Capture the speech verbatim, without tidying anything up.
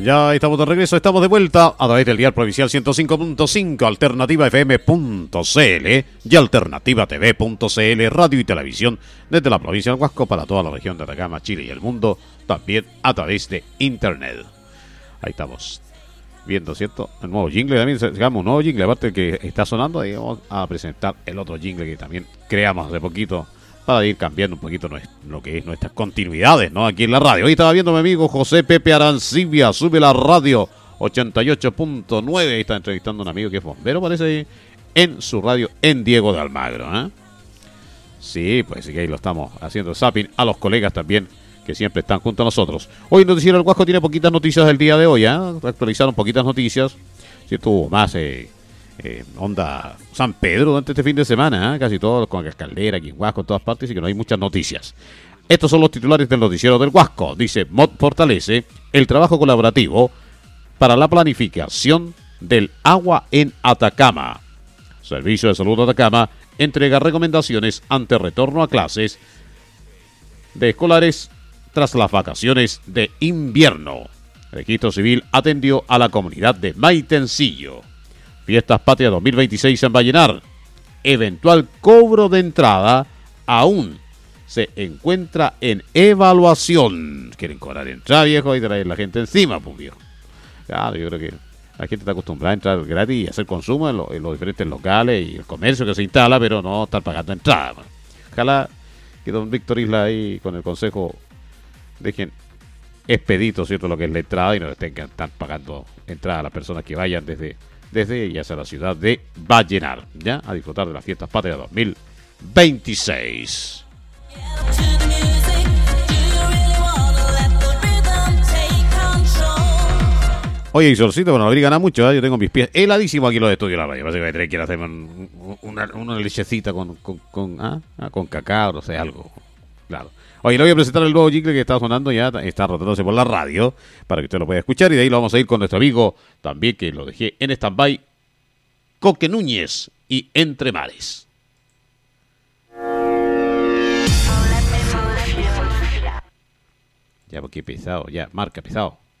Ya estamos de regreso, estamos de vuelta a través del dial provincial ciento cinco punto cinco, alternativa f m punto c l y alternativa t v punto c l, radio y televisión desde la provincia del Huasco para toda la región de Atacama, Chile y el mundo, también a través de internet. Ahí estamos viendo, ¿cierto? El nuevo jingle también, digamos, un nuevo jingle, aparte que está sonando, ahí vamos a presentar el otro jingle que también creamos hace poquito para ir cambiando un poquito lo que es nuestras continuidades, ¿no? Aquí en la radio. Hoy estaba viendo a mi amigo José Pepe Arancibia, sube la radio ochenta y ocho punto nueve, está entrevistando a un amigo que es bombero, parece, en su radio en Diego de Almagro, ¿eh? Sí, pues sí que ahí lo estamos haciendo zapping a los colegas también, que siempre están junto a nosotros. Hoy el Noticiero del Huasco tiene poquitas noticias del día de hoy, ¿eh? Actualizaron poquitas noticias, ¿cierto? Hubo más, eh, eh, onda San Pedro durante este fin de semana, ¿eh? Casi todos con Caldera, aquí en Huasco, en todas partes, y que no hay muchas noticias. Estos son los titulares del Noticiero del Huasco. Dice, M O D fortalece el trabajo colaborativo para la planificación del agua en Atacama. Servicio de Salud de Atacama entrega recomendaciones ante retorno a clases de escolares tras las vacaciones de invierno. El Registro Civil atendió a la comunidad de Maitencillo. Fiestas Patrias dos mil veintiséis en Vallenar. Eventual cobro de entrada aún se encuentra en evaluación. Quieren cobrar entrada, viejo, y traer la gente encima, pues, viejo. Claro, yo creo que la gente está acostumbrada a entrar gratis y hacer consumo en, lo, en los diferentes locales y el comercio que se instala, pero no estar pagando entrada, man. Ojalá que don Víctor Isla ahí con el consejo dejen expedito, ¿cierto?, lo que es la entrada y no les tengan estar pagando entrada a las personas que vayan desde, desde y hacia la ciudad de Vallenar, ya, a disfrutar de las Fiestas Patrias dos mil veintiséis. Oye, y Solcito, bueno, no gana mucho, ¿eh? Yo tengo mis pies heladísimos aquí en los estudios de la radio. Parece que voy a tener que ir a hacerme un, una, una lechecita con, con, con, ¿ah? Ah, con cacao, no sé, algo. Claro. Oye, le voy a presentar el nuevo jingle que está sonando, ya está rotándose por la radio, para que usted lo pueda escuchar, y de ahí lo vamos a ir con nuestro amigo, también que lo dejé en stand-by, Coque Núñez y Entre Mares. Ya, porque pesado, ya, marca pesado.